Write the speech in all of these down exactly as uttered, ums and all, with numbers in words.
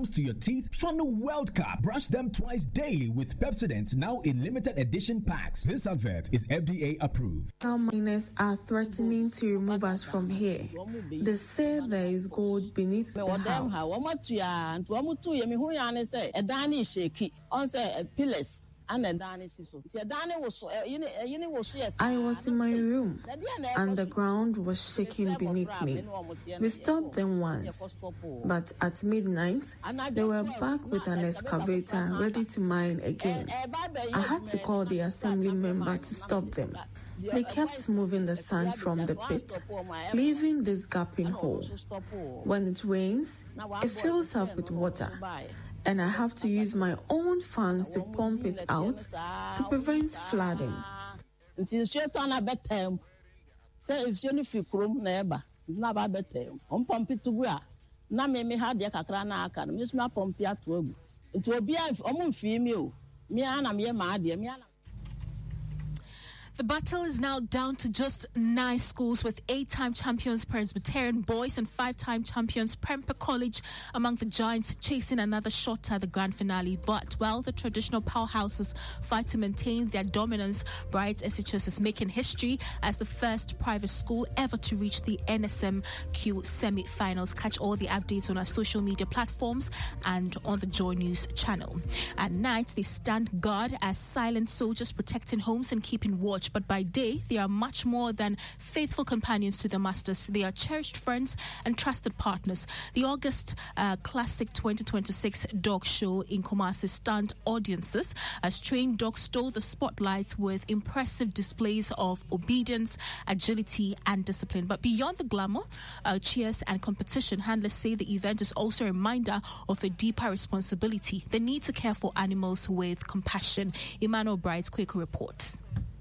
comes to your teeth, Funnel World Cup. Brush them twice daily with Pepsodent, now in limited edition packs. This advert is F D A approved. Our miners are threatening to remove us from here. They say there is gold beneath the house. I was in my room and the ground was shaking beneath me. We stopped them once, but at midnight, they were back with an excavator ready to mine again. I had to call the assembly member to stop them. They kept moving the sand from the pit, leaving this gaping hole. When it rains, it fills up with water, and I have to use my own funds to pump it out to prevent flooding. The battle is now down to just nine schools, with eight-time champions Presbyterian Boys and five-time champions Prempeh College among the giants, chasing another shot at the grand finale. But while the traditional powerhouses fight to maintain their dominance, Bright S H S is making history as the first private school ever to reach the N S M Q semi-finals. Catch all the updates on our social media platforms and on the Joy News channel. At night, they stand guard as silent soldiers, protecting homes and keeping watch. But by day, they are much more than faithful companions to their masters. They are cherished friends and trusted partners. The August uh, Classic twenty twenty-six Dog Show in Kumasi stunned audiences as trained dogs stole the spotlight with impressive displays of obedience, agility, and discipline. But beyond the glamour, uh, cheers, and competition, handlers say the event is also a reminder of a deeper responsibility, the need to care for animals with compassion. Emmanuel Bright's quick report.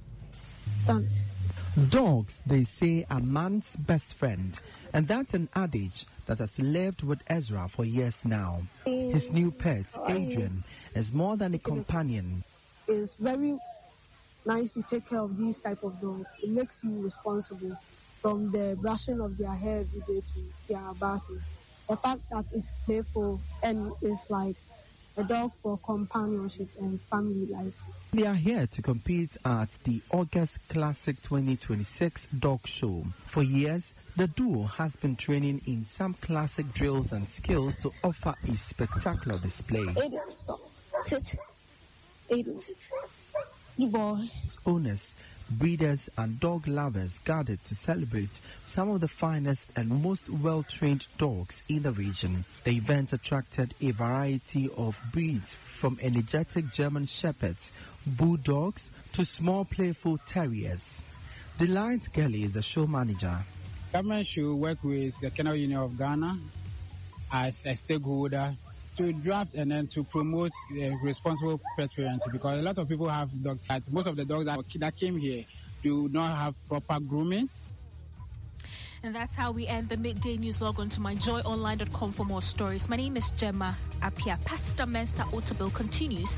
Dogs, they say, are man's best friend, and that's an adage that has lived with Ezra for years now. His new pet, Adrian, is more than a companion. It's very nice to take care of these type of dogs. It makes you responsible, from the brushing of their hair every day to their bathing. The fact that it's playful and it's like a dog for companionship and family life. They are here to compete at the August Classic twenty twenty-six Dog Show. For years, the duo has been training in some classic drills and skills to offer a spectacular display. Aiden, stop. Sit. Aiden, sit. You boy. Owners, breeders, and dog lovers gathered to celebrate some of the finest and most well-trained dogs in the region. The event attracted a variety of breeds, from energetic German shepherds, bulldogs, to small playful terriers. Delight Gelly is the show manager. Government should work with the Kennel Union of Ghana as a stakeholder to draft and then to promote uh, responsible pet parenting, because a lot of people have dog cats. Most of the dogs that, that came here do not have proper grooming. And that's how we end the midday news. Log on to my joy online dot com for more stories. My name is Gemma Apia. Pastor Mensa Otabil continues.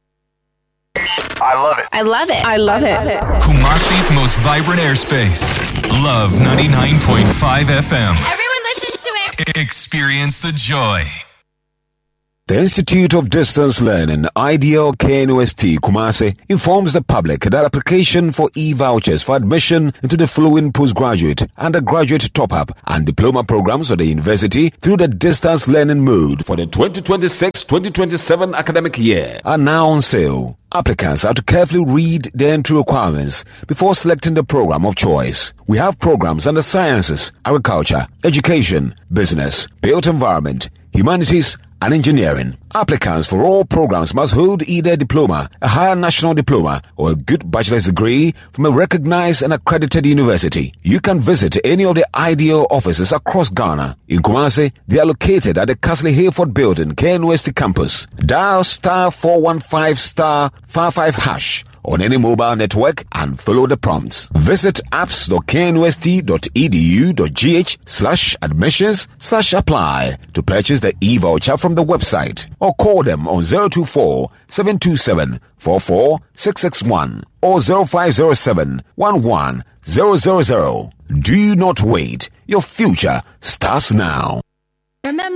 I love it. I love it. I love it. Kumasi's most vibrant airspace. Love ninety-nine point five F M. Everyone listens to it. Experience the joy. The Institute of Distance Learning, Ideal K N U S T Kumasi, informs the public that application for e-vouchers for admission into the following postgraduate, undergraduate top-up, and diploma programs of the university through the distance learning mode for the twenty twenty-six twenty twenty-seven academic year are now on sale. Applicants have to carefully read the entry requirements before selecting the program of choice. We have programs under sciences, agriculture, education, business, built environment, humanities, and engineering. Applicants for all programs must hold either a diploma, a higher national diploma, or a good bachelor's degree from a recognized and accredited university. You can visit any of the Ideal offices across Ghana. In Kumasi, they are located at the Castle Hayford Building, K N U S T campus. Dial star four one five star five five hash on any mobile network and follow the prompts. Visit apps dot k n u s t dot e d u dot g h slash admissions slash apply to purchase the e-voucher from the website, or call them on zero two four, seven two seven, four four six six one or zero five zero seven, one one zero zero zero. Do not wait. Your future starts now. Remember